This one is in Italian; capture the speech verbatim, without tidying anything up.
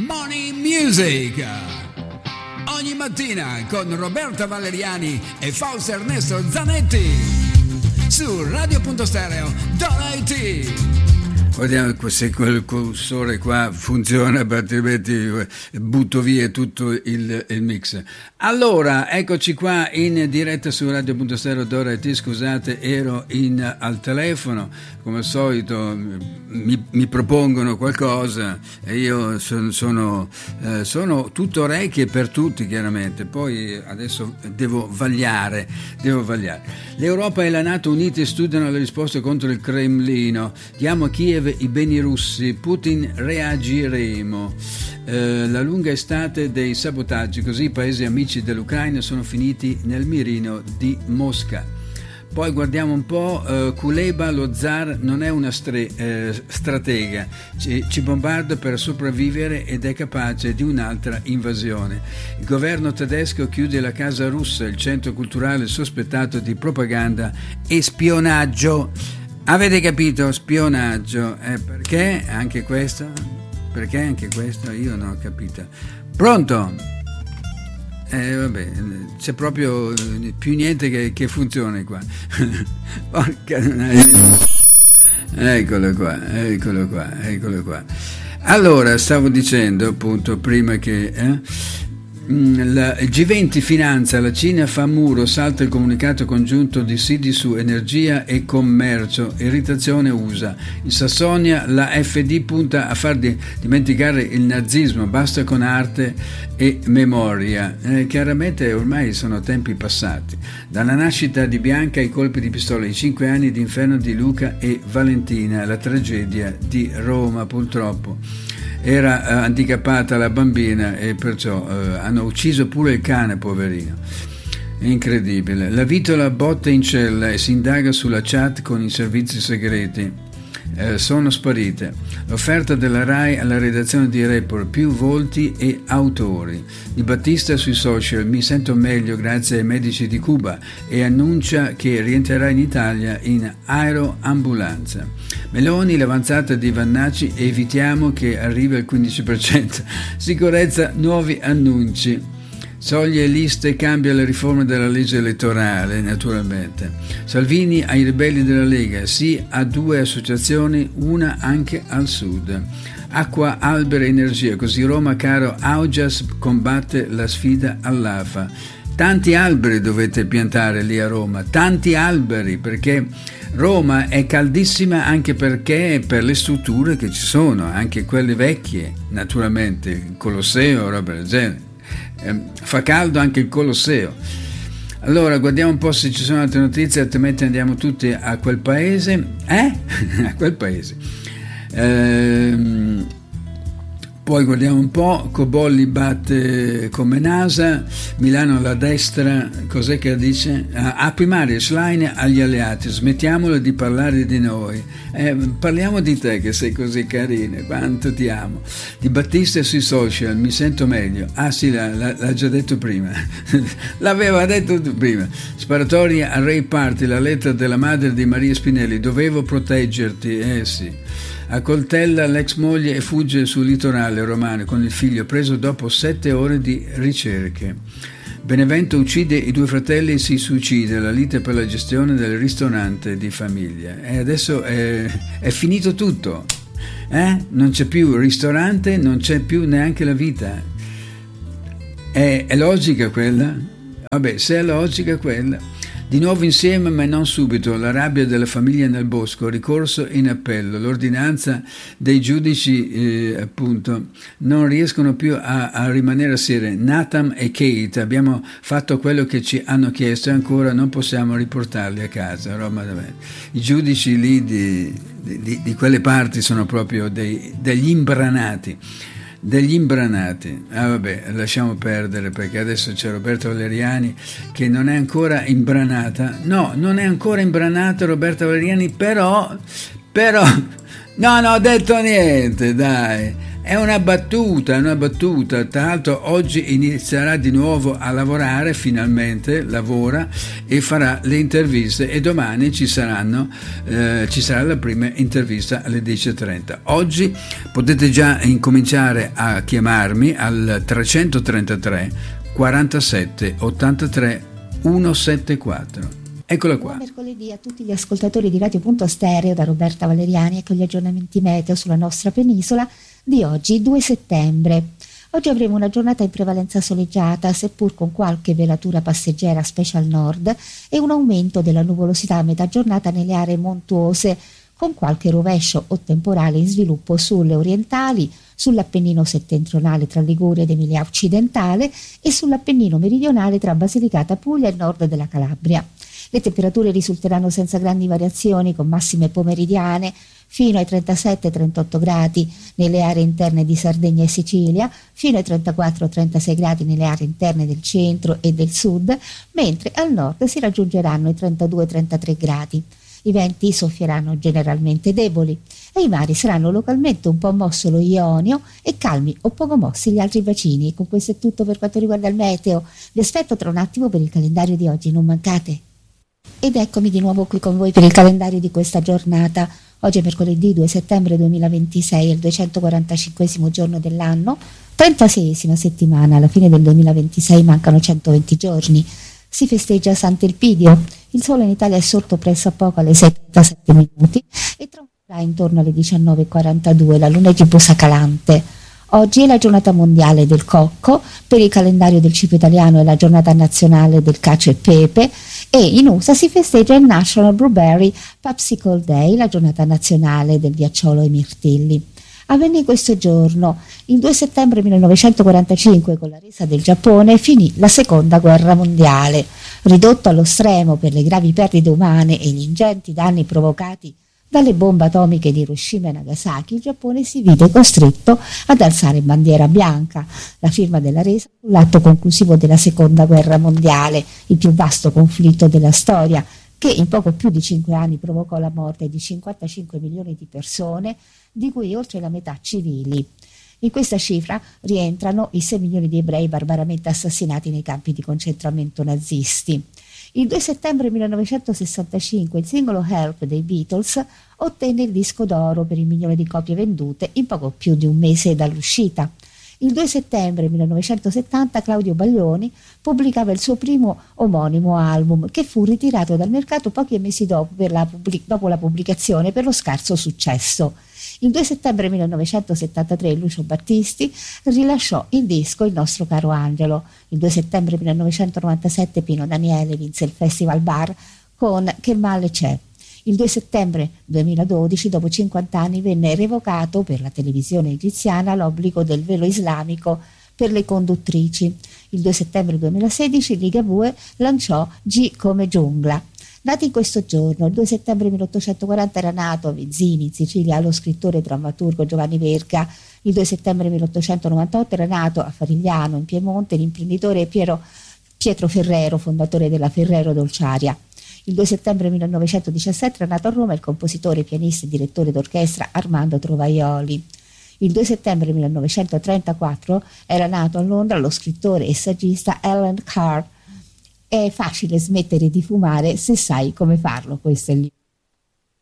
Money Music. Ogni mattina con Roberta Valeriani e Fausto Ernesto Zanetti su Radio Punto Stereo .it. Guardiamo se quel cursore qua funziona, altrimenti butto via tutto il, il mix. Allora, eccoci qua in diretta su Radio Punto Stereo .it. Scusate, ero in, al telefono, come al solito mi, mi propongono qualcosa e io sono, sono, eh, sono tutto orecchie per tutti, chiaramente. Poi adesso devo vagliare, devo vagliare. L'Europa e la NATO unite studiano le risposte contro il Cremlino. Diamo a Kiev i beni russi, Putin reagiremo. Eh, la lunga estate dei sabotaggi, così i paesi amici dell'Ucraina sono finiti nel mirino di Mosca. Poi guardiamo un po', eh, Kuleba, lo zar, non è una stre- eh, stratega, ci, ci bombarda per sopravvivere ed è capace di un'altra invasione. Il governo tedesco chiude la Casa Russa, il centro culturale sospettato di propaganda e spionaggio. Avete capito? Spionaggio. Eh, perché anche questo? Perché anche questo? Io non ho capito. Pronto? Eh vabbè, c'è proprio più niente che, che funzioni qua. Porca. Eccolo qua, eccolo qua, eccolo qua. Allora, stavo dicendo appunto prima che... Eh, La, il G venti finanza, la Cina fa muro, salta il comunicato congiunto di Sidi su energia e commercio, irritazione U S A. In Sassonia la F D punta a far di, dimenticare il nazismo, basta con arte e memoria. Eh, chiaramente ormai sono tempi passati. Dalla nascita di Bianca ai colpi di pistola, i cinque anni di inferno di Luca e Valentina, la tragedia di Roma purtroppo. Era uh, handicappata la bambina e perciò uh, hanno ucciso pure il cane, poverino. Incredibile. La Vitola botte in cella e si indaga sulla chat con i servizi segreti. Eh, sono sparite. L'offerta della RAI alla redazione di Report, più volti e autori. Di Battista sui social, mi sento meglio grazie ai medici di Cuba, e annuncia che rientrerà in Italia in aeroambulanza. Meloni, l'avanzata di Vannacci, evitiamo che arrivi al quindici per cento. Sicurezza, nuovi annunci. Soglie e liste, cambia la riforma della legge elettorale, naturalmente. Salvini ai ribelli della Lega, sì a due associazioni, una anche al sud. Acqua, alberi, energia, così Roma, caro Augias, combatte la sfida all'A F A. Tanti alberi dovete piantare lì a Roma, tanti alberi, perché Roma è caldissima anche perché per le strutture che ci sono, anche quelle vecchie, naturalmente, il Colosseo, roba del genere. Eh, fa caldo anche il Colosseo. Allora guardiamo un po' se ci sono altre notizie, altrimenti andiamo tutti a quel paese. Eh? A quel paese. Ehm... Poi guardiamo un po', Cobolli batte come NASA, Milano alla destra, cos'è che dice? Ah, apri mare, Schlein agli alleati, smettiamola di parlare di noi, eh, parliamo di te che sei così carina, quanto ti amo. Di Battista sui social, mi sento meglio, ah sì, l'ha, l'ha già detto prima, l'aveva detto prima. Sparatoria a Ray Party, la lettera della madre di Maria Spinelli, dovevo proteggerti, eh sì. Accoltella l'ex moglie e fugge sul litorale romano con il figlio preso dopo sette ore di ricerche. Benevento uccide i due fratelli e si suicida, la lite per la gestione del ristorante di famiglia. E adesso è, è finito tutto. Eh? Non c'è più ristorante, non c'è più neanche la vita. È, è logica quella? Vabbè, se è logica quella. Di nuovo insieme ma non subito, la rabbia della famiglia nel bosco, ricorso in appello, l'ordinanza dei giudici eh, appunto non riescono più a, a rimanere a sereni. Nathan e Kate, abbiamo fatto quello che ci hanno chiesto e ancora non possiamo riportarli a casa. Roma, i giudici lì di, di, di quelle parti sono proprio dei, degli imbranati. Degli imbranati. Ah vabbè, lasciamo perdere perché adesso c'è Roberta Valeriani che non è ancora imbranata. No, non è ancora imbranata Roberta Valeriani, però però no, no, ho detto niente, dai. È una battuta, è una battuta. Tra l'altro oggi inizierà di nuovo a lavorare, finalmente lavora e farà le interviste, e domani ci saranno eh, ci sarà la prima intervista alle dieci e trenta. Oggi potete già incominciare a chiamarmi al trecentotrentatré quarantasette ottantatré centosettantaquattro. Eccola qua. Buon mercoledì a tutti gli ascoltatori di Radio Punto Stereo da Roberta Valeriani e con gli aggiornamenti meteo sulla nostra penisola di oggi, due settembre. Oggi avremo una giornata in prevalenza soleggiata, seppur con qualche velatura passeggera, specie al nord, e un aumento della nuvolosità a metà giornata nelle aree montuose, con qualche rovescio o temporale in sviluppo sulle orientali, sull'Appennino settentrionale tra Liguria ed Emilia Occidentale e sull'Appennino meridionale tra Basilicata, Puglia e nord della Calabria. Le temperature risulteranno senza grandi variazioni, con massime pomeridiane fino ai trentasette trentotto gradi nelle aree interne di Sardegna e Sicilia, fino ai trentaquattro trentasei gradi nelle aree interne del centro e del sud, mentre al nord si raggiungeranno i trentadue trentatré gradi. I venti soffieranno generalmente deboli e i mari saranno localmente un po' mosso lo Ionio e calmi o poco mossi gli altri bacini. E con questo è tutto per quanto riguarda il meteo. Vi aspetto tra un attimo per il calendario di oggi, non mancate. Ed eccomi di nuovo qui con voi per il calendario di questa giornata. Oggi è mercoledì due settembre duemilaventisei, è il duecentoquarantacinquesimo giorno dell'anno, trentaseiesima settimana, alla fine del duemilaventisei mancano centoventi giorni. Si festeggia Sant'Elpidio. Il sole in Italia è sorto presso a poco alle sei e trentasette minuti e tramonterà intorno alle diciannove e quarantadue, la luna è gibbosa calante. Oggi è la giornata mondiale del cocco, per il calendario del cibo italiano è la giornata nazionale del cacio e pepe, e in U S A si festeggia il National Blueberry Popsicle Day, la giornata nazionale del ghiacciolo ai mirtilli. Avvenne questo giorno, il due settembre millenovecentoquarantacinque, con la resa del Giappone, finì la seconda guerra mondiale. Ridotto allo stremo per le gravi perdite umane e gli ingenti danni provocati dalle bombe atomiche di Hiroshima e Nagasaki, il Giappone si vide costretto ad alzare bandiera bianca. La firma della resa fu l'atto conclusivo della seconda guerra mondiale, il più vasto conflitto della storia, che in poco più di cinque anni provocò la morte di cinquantacinque milioni di persone, di cui oltre la metà civili. In questa cifra rientrano i sei milioni di ebrei barbaramente assassinati nei campi di concentramento nazisti. Il due settembre millenovecentosessantacinque il singolo Help dei Beatles ottenne il disco d'oro per il milione di copie vendute in poco più di un mese dall'uscita. Il due settembre millenovecentosettanta Claudio Baglioni pubblicava il suo primo omonimo album, che fu ritirato dal mercato pochi mesi dopo, per la, pubblic- dopo la pubblicazione per lo scarso successo. Il due settembre millenovecentosettantatré Lucio Battisti rilasciò il disco Il nostro caro Angelo. Il due settembre millenovecentonovantasette Pino Daniele vinse il Festival Bar con Che male c'è. Il due settembre duemiladodici, dopo cinquanta anni, venne revocato per la televisione egiziana l'obbligo del velo islamico per le conduttrici. Il due settembre duemilasedici Ligabue lanciò G come giungla. Nati in questo giorno, il due settembre milleottocentoquaranta era nato a Vizzini, in Sicilia, lo scrittore e drammaturgo Giovanni Verga. Il due settembre milleottocentonovantotto era nato a Farigliano, in Piemonte, l'imprenditore Piero, Pietro Ferrero, fondatore della Ferrero Dolciaria. Il due settembre millenovecentodiciassette era nato a Roma il compositore, pianista e direttore d'orchestra Armando Trovaioli. Il due settembre millenovecentotrentaquattro era nato a Londra lo scrittore e saggista Alan Carr. È facile smettere di fumare se sai come farlo, questo è il